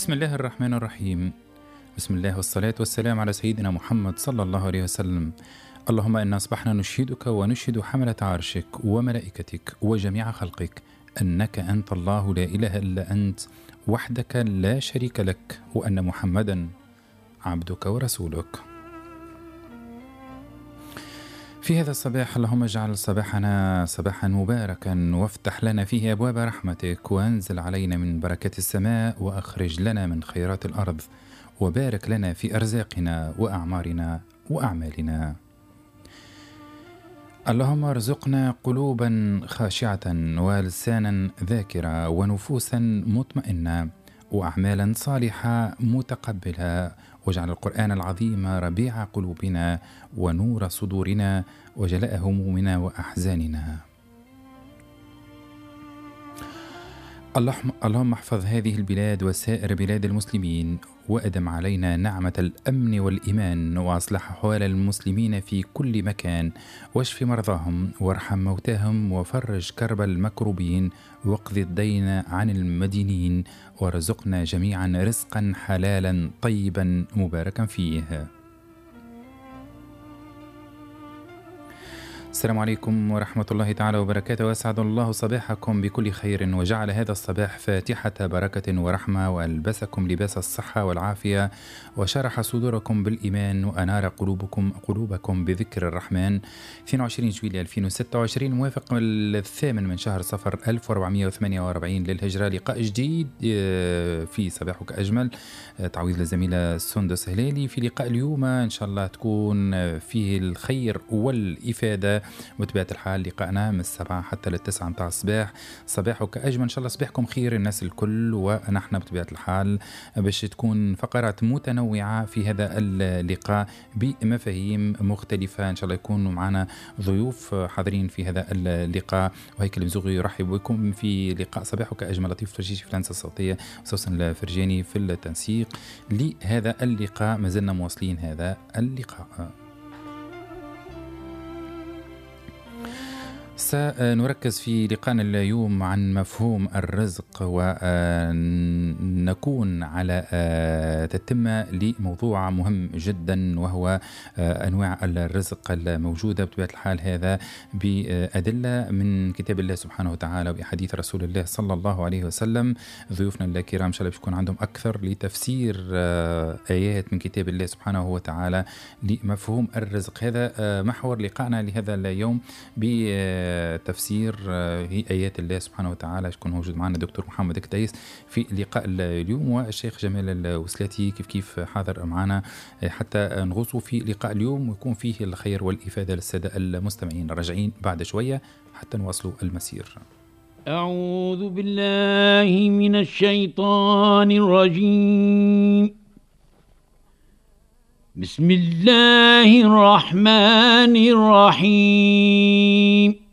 بسم الله الرحمن الرحيم. بسم الله والصلاة والسلام على سيدنا محمد صلى الله عليه وسلم. اللهم إنا أصبحنا نشهدك ونشهد حملة عرشك وملائكتك وجميع خلقك أنك أنت الله لا إله إلا أنت وحدك لا شريك لك، وأن محمدا عبدك ورسولك. في هذا الصباح اللهم اجعل صباحنا صباحا مباركا، وافتح لنا فيه أبواب رحمتك، وانزل علينا من بركات السماء، وأخرج لنا من خيرات الأرض، وبارك لنا في أرزاقنا وأعمارنا وأعمالنا. اللهم ارزقنا قلوبا خاشعة ولسانا ذاكرا ونفوسا مطمئنة وأعمالا صالحة متقبلة، واجعل القرآن العظيم ربيع قلوبنا ونور صدورنا وجلاء همومنا وأحزاننا. اللهم احفظ هذه البلاد وسائر بلاد المسلمين، وأدم علينا نعمة الأمن والإيمان، وأصلح أحوال المسلمين في كل مكان، واشف مرضاهم وارحم موتاهم، وفرج كرب المكروبين، واقض الدين عن المدينين، وارزقنا جميعا رزقا حلالا طيبا مباركا فيه. السلام عليكم ورحمة الله تعالى وبركاته، وأسعد الله صباحكم بكل خير، وجعل هذا الصباح فاتحة بركة ورحمة، وألبسكم لباس الصحة والعافية، وشرح صدوركم بالإيمان، وأنار قلوبكم بذكر الرحمن. 22 جويلية 2026 موافق الثامن من شهر صفر 1448 للهجرة. لقاء جديد في صباحك أجمل، تعويض للزميلة سندس هلالي. في لقاء اليوم إن شاء الله تكون فيه الخير والإفادة. بطبيعة الحال لقاءنا من 7 حتى 9 متاع الصباح. صباحك أجمل إن شاء الله، صباحكم خير الناس الكل، ونحن بطبيعة الحال باش تكون فقرات متنوعة في هذا اللقاء بمفاهيم مختلفة. إن شاء الله يكونوا معنا ضيوف حاضرين في هذا اللقاء، وهيكل المزوغي يرحب بكم في لقاء صباحك أجمل. لطيف فرجيشي في الهندسة الصوتية، وسوسن الفرجاني في التنسيق لهذا اللقاء. ما زلنا مواصلين هذا اللقاء. سنركز في لقاءنا اليوم عن مفهوم الرزق، ونكون على تتمة لموضوع مهم جدا، وهو أنواع الرزق الموجودة بطبيعة الحال، هذا بأدلة من كتاب الله سبحانه وتعالى وبحديث رسول الله صلى الله عليه وسلم. ضيوفنا الكرام إن شاء الله بيكون عندهم أكثر لتفسير آيات من كتاب الله سبحانه وتعالى لمفهوم الرزق. هذا محور لقاءنا لهذا اليوم تفسير هي آيات الله سبحانه وتعالى. يكون موجود معنا الدكتور محمد كديس في لقاء اليوم، والشيخ جمال الوسلاتي كيف حاضر معنا حتى نغوصوا في لقاء اليوم، ويكون فيه الخير والإفادة للسادة المستمعين. راجعين بعد شوية حتى نواصلوا المسير. أعوذ بالله من الشيطان الرجيم. بسم الله الرحمن الرحيم.